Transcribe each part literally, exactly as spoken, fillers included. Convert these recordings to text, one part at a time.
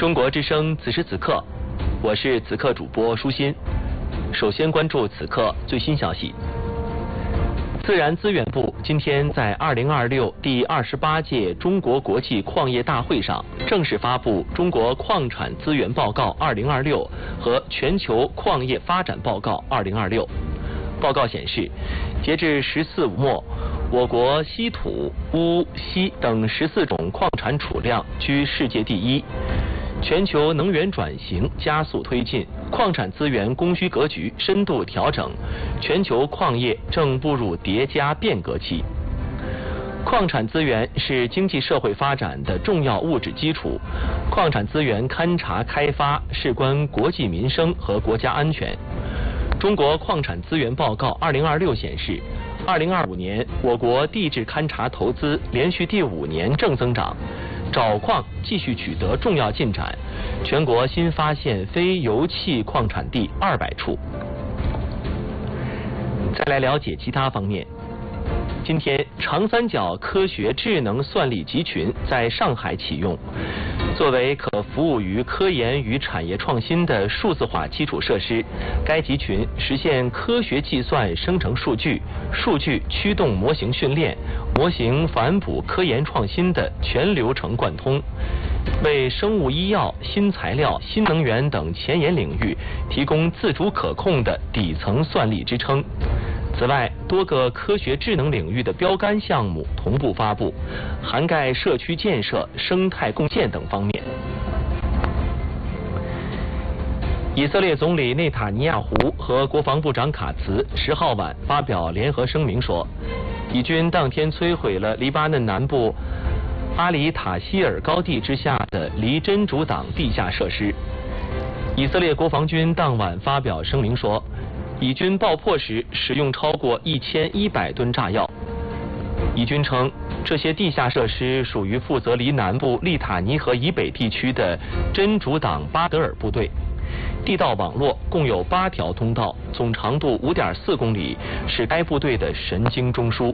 中国之声此时此刻，我是此刻主播舒心。首先关注此刻最新消息。自然资源部今天在二零二六第二十八届中国国际矿业大会上正式发布《中国矿产资源报告二零二六》和《全球矿业发展报告二零二六》。报告显示，截至十四五末，我国稀土、钨、锡等十四种矿产储量居世界第一。全球能源转型加速推进，矿产资源供需格局深度调整，全球矿业正步入叠加变革期。矿产资源是经济社会发展的重要物质基础，矿产资源勘察开发事关国计民生和国家安全。中国矿产资源报告二零二六显示，二零二五年我国地质勘察投资连续第五年正增长，找矿继续取得重要进展，全国新发现非油气矿产地二百处。再来了解其他方面。今天，长三角科学智能算力集群在上海启用，作为可服务于科研与产业创新的数字化基础设施，该集群实现科学计算生成数据、数据驱动模型训练、模型反哺科研创新的全流程贯通，为生物医药、新材料、新能源等前沿领域提供自主可控的底层算力支撑。此外，多个科学智能领域的标杆项目同步发布，涵盖社区建设、生态共建等方面。以色列总理内塔尼亚胡和国防部长卡茨十号晚发表联合声明说，以军当天摧毁了黎巴嫩南部阿里塔希尔高地之下的离真主党地下设施。以色列国防军当晚发表声明说，以军爆破时使用超过一千一百吨炸药。以军称，这些地下设施属于负责离南部利塔尼河以北地区的真主党巴德尔部队。地道网络共有八条通道，总长度五点四公里，是该部队的神经中枢。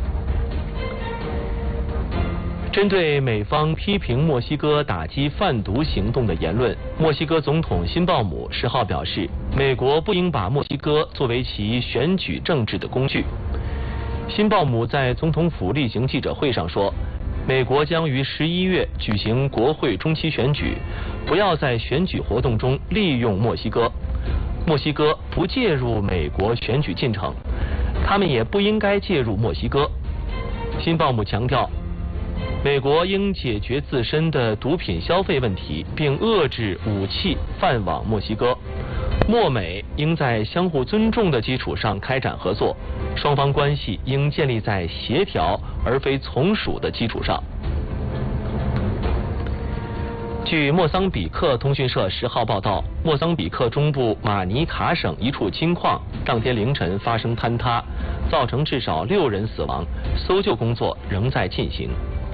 针对美方批评墨西哥打击贩毒行动的言论，墨西哥总统辛鲍姆十号表示，美国不应把墨西哥作为其选举政治的工具。辛鲍姆在总统府例行记者会上说，美国将于十一月举行国会中期选举，不要在选举活动中利用墨西哥。墨西哥不介入美国选举进程，他们也不应该介入墨西哥。辛鲍姆强调，美国应解决自身的毒品消费问题，并遏制武器贩往墨西哥。墨美应在相互尊重的基础上开展合作，双方关系应建立在协调而非从属的基础上。据莫桑比克通讯社十号报道，莫桑比克中部马尼卡省一处金矿当天凌晨发生坍塌，造成至少六人死亡，搜救工作仍在进行。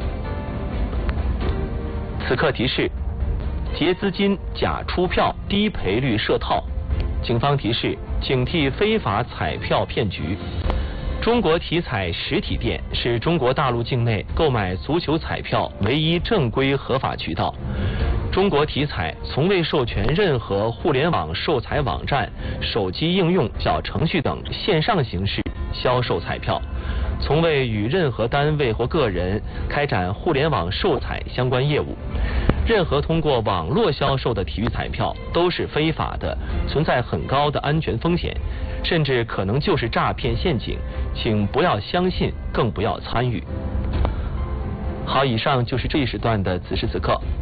此刻提示：劫资金、假出票、低赔率设套。警方提示：警惕非法彩票骗局。中国体彩实体店是中国大陆境内购买足球彩票唯一正规合法渠道。中国体彩从未授权任何互联网售彩网站、手机应用、小程序等线上形式销售彩票，从未与任何单位或个人开展互联网售彩相关业务。任何通过网络销售的体育彩票都是非法的，存在很高的安全风险，甚至可能就是诈骗陷阱，请不要相信，更不要参与。好，以上就是这一时段的此时此刻。